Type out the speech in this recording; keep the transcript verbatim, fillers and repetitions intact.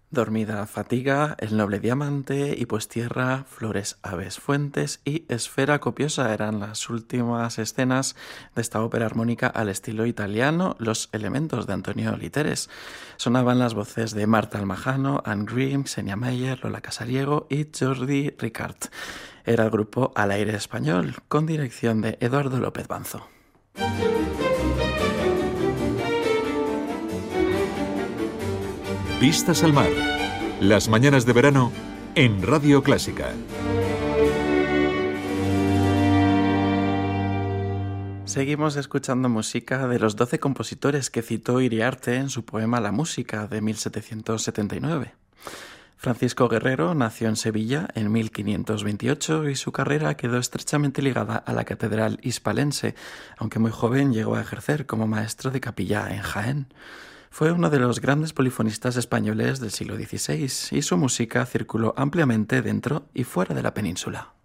Dormida fatiga, el noble diamante, y pues tierra, flores, aves, fuentes y esfera copiosa eran las últimas escenas de esta ópera armónica al estilo italiano, Los elementos de Antonio Literes. Sonaban las voces de Marta Almajano, Anne Grimm, Xenia Meyer, Lola Casariego y Jordi Ricart. Era el grupo Al Aire Español, con dirección de Eduardo López Banzo. Vistas al mar. Las mañanas de verano en Radio Clásica. Seguimos escuchando música de los doce compositores que citó Iriarte en su poema La música de mil setecientos setenta y nueve. Francisco Guerrero nació en Sevilla en mil quinientos veintiocho y su carrera quedó estrechamente ligada a la catedral hispalense, aunque muy joven llegó a ejercer como maestro de capilla en Jaén. Fue uno de los grandes polifonistas españoles del siglo dieciséis y su música circuló ampliamente dentro y fuera de la península.